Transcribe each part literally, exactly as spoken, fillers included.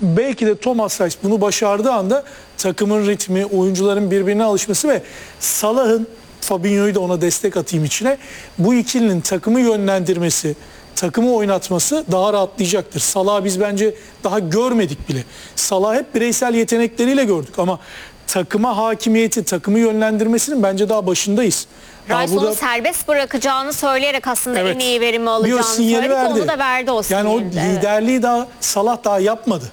belki de Thomas Reis bunu başardığı anda takımın ritmi, oyuncuların birbirine alışması ve Salah'ın, Fabinho'yu da ona destek atayım içine, bu ikilinin takımı yönlendirmesi, takımı oynatması daha rahatlayacaktır. Salah'ı biz bence daha görmedik bile. Salah'ı hep bireysel yetenekleriyle gördük ama takıma hakimiyeti, takımı yönlendirmesinin bence daha başındayız. Rice burada... onu serbest bırakacağını söyleyerek aslında evet, en iyi verimi alacağını söyledi. Verdi. Onu da verdi o sinyali. Yani o liderliği evet. daha Salah daha yapmadı.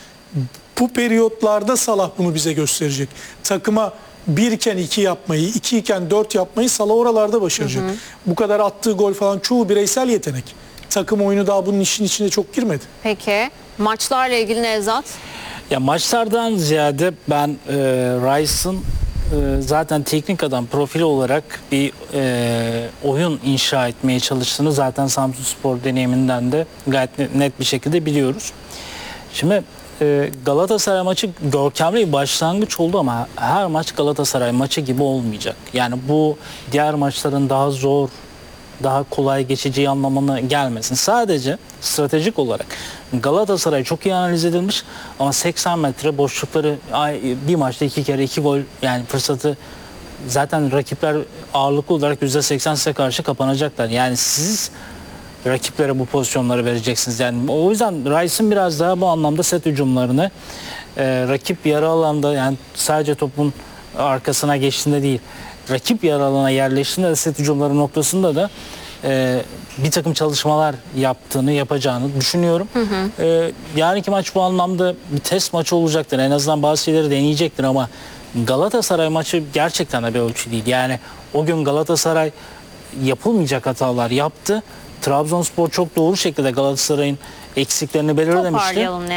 Bu periyotlarda Salah bunu bize gösterecek. Takıma bir iken iki yapmayı, iki iken dört yapmayı Salah oralarda başaracak. Hı hı. Bu kadar attığı gol falan çoğu bireysel yetenek. Takım oyunu daha bunun işin içine çok girmedi. Peki maçlarla ilgili Nevzat? Ya maçlardan ziyade ben e, Rice'ın e, zaten teknik adam profili olarak bir e, oyun inşa etmeye çalıştığını zaten Samsunspor deneyiminden de gayet net, net bir şekilde biliyoruz. Şimdi e, Galatasaray maçı görkemli bir başlangıç oldu ama her maç Galatasaray maçı gibi olmayacak. Yani bu diğer maçların daha zor, daha kolay geçeceği anlamına gelmesin. Sadece stratejik olarak Galatasaray çok iyi analiz edilmiş ama seksen metre boşlukları bir maçta iki kere iki gol yani fırsatı zaten rakipler ağırlıklı olarak yüzde seksen size karşı kapanacaklar. Yani siz rakiplere bu pozisyonları vereceksiniz. Yani o yüzden Rice'ın biraz daha bu anlamda set hücumlarını e, rakip yarı alanda yani sadece topun arkasına geçtiğinde değil rakip yarı alana yerleştiğinde de set hücumları noktasında da e, bir takım çalışmalar yaptığını, yapacağını düşünüyorum. Hı hı. E, yarınki maç bu anlamda bir test maçı olacaktır. En azından bazı şeyleri deneyecektir ama Galatasaray maçı gerçekten de bir ölçü değil. Yani o gün Galatasaray yapılmayacak hatalar yaptı. Trabzonspor çok doğru şekilde Galatasaray'ın eksiklerini belirlemişti.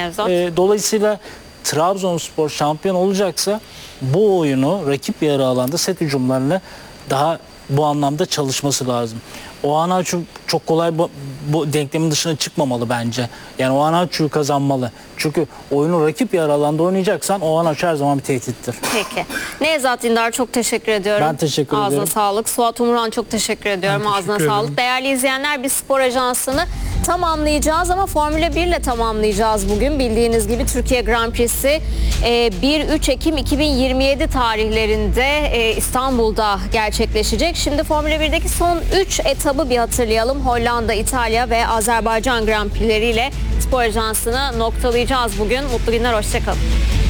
E, dolayısıyla Trabzonspor şampiyon olacaksa bu oyunu rakip yarı alanda set hücumlarını daha bu anlamda çalışması lazım. Oğanaçu çok kolay bu, bu denklemin dışına çıkmamalı bence. Yani Oğanaçu'yu kazanmalı. Çünkü oyunu rakip yarı alanda oynayacaksan Oğanaçu her zaman bir tehdittir. Peki. Nevzat Dindar çok teşekkür ediyorum. Ben teşekkür Ağzına ederim. sağlık. Suat Umurhan çok teşekkür ediyorum. Ben Ağzına teşekkür sağlık. ederim. Değerli izleyenler biz spor ajansını tamamlayacağız ama Formula bir ile tamamlayacağız bugün. Bildiğiniz gibi Türkiye Grand Prix'si bir üç Ekim iki bin yirmi yedi tarihlerinde İstanbul'da gerçekleşecek. Şimdi Formula birdeki son üç etabı bir hatırlayalım. Hollanda, İtalya ve Azerbaycan Grand Prix'leriyle spor ajansını noktalayacağız bugün. Mutlu günler, hoşça kalın.